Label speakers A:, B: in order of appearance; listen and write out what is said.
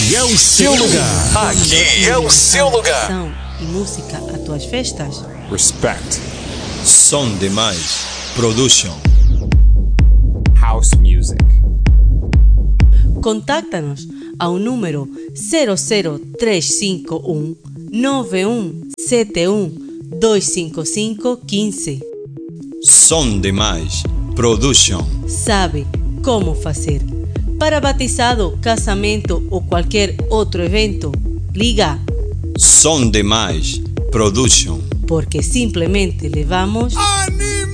A: Aqui é o seu lugar. Aqui é o seu lugar.
B: E música a tuas festas.
A: Respect.
C: Som Demais Production.
A: House music.
B: Contáctanos ao número 00351 9171 255 15.
C: Som Demais Production.
B: Sabe como fazer. Para batizado, casamento ou qualquer outro evento, liga.
C: Som Demais Production.
B: Porque simplesmente levamos...
A: Anime!